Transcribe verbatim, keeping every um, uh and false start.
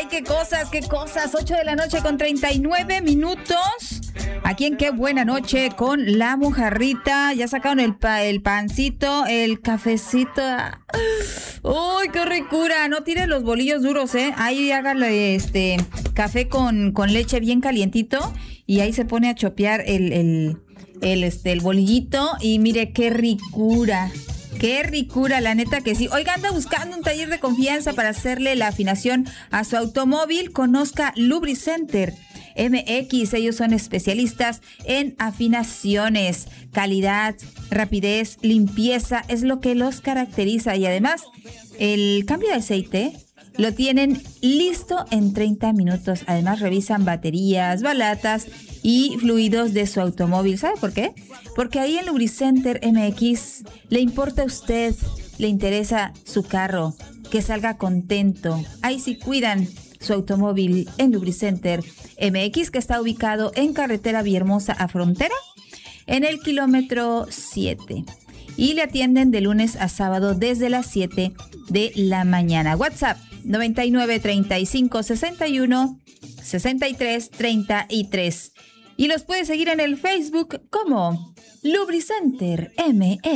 Ay, qué cosas, qué cosas. ocho de la noche con treinta y nueve minutos. Aquí en Qué Buena Noche con la mojarrita. Ya sacaron el, pa el pancito, el cafecito. ¡Uy, qué ricura! No tires los bolillos duros, ¿eh? Ahí hágale este café con, con leche bien calientito. Y ahí se pone a chopear el, el, el, este, el bolillito. Y mire, qué ricura. Qué ricura, la neta que sí. Oiga, anda buscando un taller de confianza para hacerle la afinación a su automóvil. Conozca Lubricenter M X. Ellos son especialistas en afinaciones. Calidad, rapidez, limpieza es lo que los caracteriza. Y además, el cambio de aceite lo tienen listo en treinta minutos. Además, revisan baterías, balatas y fluidos de su automóvil. ¿Sabe por qué? Porque ahí en Lubricenter M X le importa a usted, le interesa su carro, que salga contento. Ahí sí cuidan su automóvil en Lubricenter M X, que está ubicado en carretera Villahermosa a Frontera, en el kilómetro siete. Y le atienden de lunes a sábado desde las siete de la mañana. WhatsApp noventa y nueve, treinta y cinco, sesenta y uno, sesenta y tres, treinta y tres. Y los puede seguir en el Facebook como Lubricenter M X.